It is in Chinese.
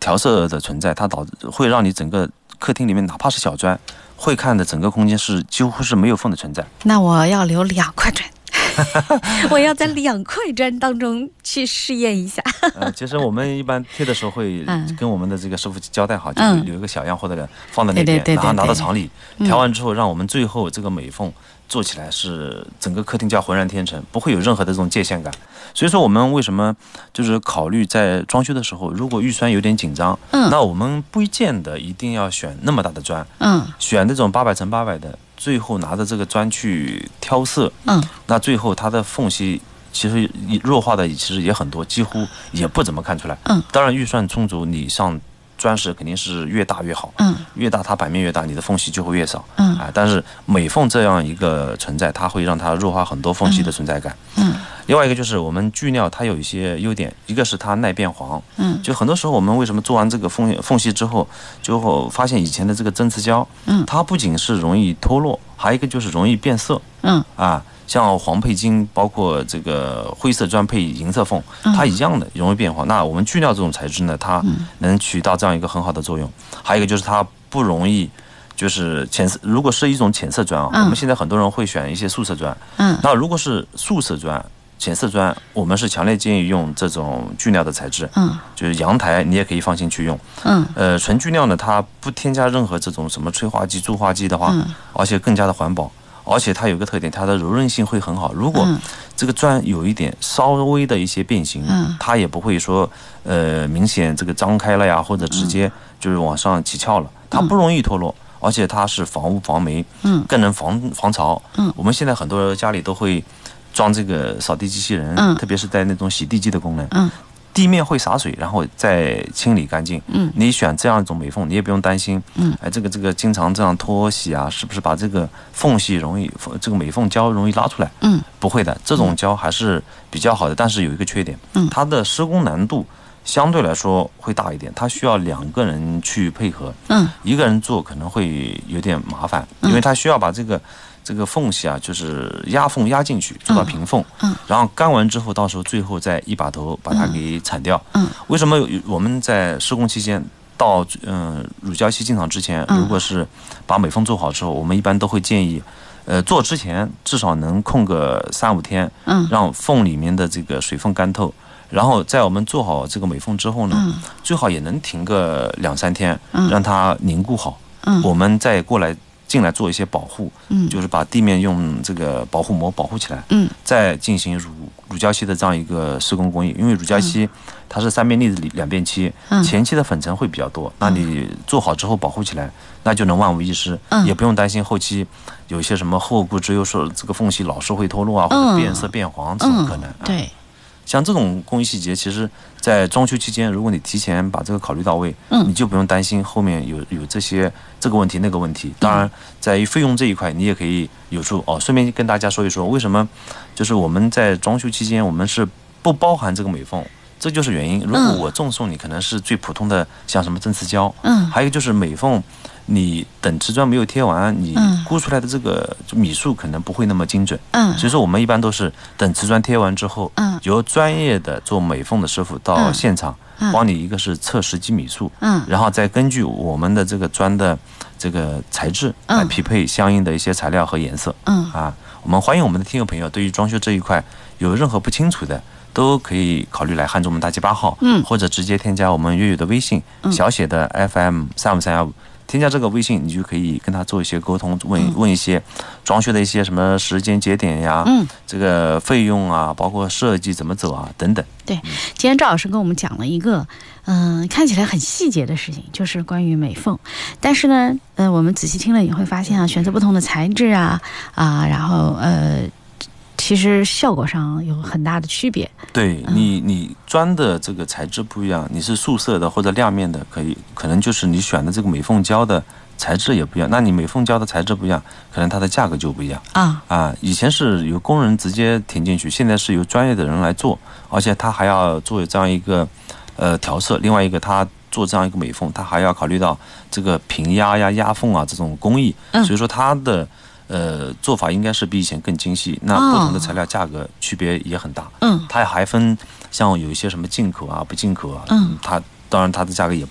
调色的存在，它会让你整个客厅里面哪怕是小砖，会看的整个空间是几乎是没有缝的存在。 那我要留2块砖。我要在2块砖当中去试验一下。 其实我们一般贴的时候会跟我们的这个师傅交代好，就留一个小样或者放在那边，然后拿到厂里调完之后，让我们最后这个美缝做起来是整个客厅叫浑然天成，不会有任何的这种界限感。所以说我们为什么就是考虑在装修的时候，如果预算有点紧张，那我们不见得一定要选那么大的砖，选那种800乘800的，最后拿着这个砖去挑色，那最后它的缝隙其实弱化的其实也很多，几乎也不怎么看出来。当然预算充足，你上砖石肯定是越大越好，越大它版面越大，你的缝隙就会越少，但是美缝这样一个存在，它会让它弱化很多缝隙的存在感。另外一个就是我们锯料它有一些优点，一个是它耐变黄，就很多时候我们为什么做完这个缝隙之后，就发现以前的这个针刺胶，它不仅是容易脱落，还有一个就是容易变色，像黄配金，包括这个灰色砖配银色缝，它一样的容易变黄。那我们锯料这种材质呢，它能起到这样一个很好的作用。还有一个就是它不容易，就是浅色，如果是一种浅色砖我们现在很多人会选一些素色砖，那如果是素色砖、浅色砖，我们是强烈建议用这种锯料的材质，就是阳台你也可以放心去用，纯锯料呢，它不添加任何这种什么催化剂、助化剂的话，而且更加的环保。而且它有个特点，它的柔韧性会很好。如果这个砖有一点稍微的一些变形，它也不会说明显这个张开了呀，或者直接就是往上起翘了，它不容易脱落，而且它是防污防霉，更能防潮。我们现在很多家里都会装这个扫地机器人，特别是在那种洗地机的功能。地面会洒水，然后再清理干净。你选这样一种美缝，你也不用担心，这个经常这样脱洗啊，是不是把这个缝隙这个美缝胶容易拉出来？不会的，这种胶还是比较好的，但是有一个缺点，它的施工难度相对来说会大一点，它需要2个人去配合，一个人做可能会有点麻烦，因为它需要把这个缝隙啊，就是压缝压进去，做到平缝，然后干完之后，到时候最后再一把头把它给铲掉。为什么我们在施工期间到乳胶漆进场之前，如果是把美缝做好之后，我们一般都会建议，做之前至少能空个3-5天，让缝里面的这个水分干透。然后在我们做好这个美缝之后呢，最好也能停个2-3天，让它凝固好，我们再进来做一些保护，就是把地面用这个保护膜保护起来，再进行乳胶漆的这样一个施工工艺。因为乳胶漆它是3边粒子2边漆，前期的粉尘会比较多，那你做好之后保护起来，那就能万无一失，也不用担心后期有一些什么后顾之忧，说这个缝隙老是会脱落啊，或者变色变黄这种可能。 对。 像这种工艺细节，其实在装修期间，如果你提前把这个考虑到位，你就不用担心后面有这个问题那个问题。当然，在于费用这一块，你也可以有数顺便跟大家说一说，为什么就是我们在装修期间，我们是不包含这个美缝，这就是原因。如果我赠送你，可能是最普通的，像什么针刺胶，还有就是美缝。你等瓷砖没有贴完，你估出来的这个米数可能不会那么精准，所以说我们一般都是等瓷砖贴完之后，由专业的做美缝的师傅到现场，帮你一个是测实际米数，然后再根据我们的这个砖的这个材质来匹配相应的一些材料和颜色，我们欢迎我们的听友朋友对于装修这一块有任何不清楚的，都可以考虑来汉中门大街8号，或者直接添加我们粤语的微信，小写的 FM35315。添加这个微信，你就可以跟他做一些沟通，问一些装修的一些什么时间节点呀，这个费用啊，包括设计怎么走啊等等。 对，今天赵老师跟我们讲了一个看起来很细节的事情，就是关于美缝。但是呢，我们仔细听了也会发现选择不同的材质然后其实效果上有很大的区别。 对，你砖的这个材质不一样，你是素色的或者亮面的，可能就是你选的这个美缝胶的材质也不一样。那你美缝胶的材质不一样，可能它的价格就不一样以前是由工人直接填进去，现在是由专业的人来做，而且他还要做这样一个调色。另外一个他做这样一个美缝，他还要考虑到这个平压呀、压缝这种工艺，所以说他的做法应该是比以前更精细。那不同的材料价格区别也很大。它还分像有一些什么进口不进口它当然它的价格也